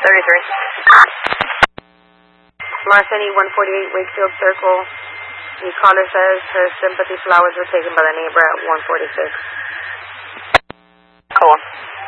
Marcini, 148 Wakefield Circle. The caller says her sympathy flowers were taken by the neighbor at 146. Cool.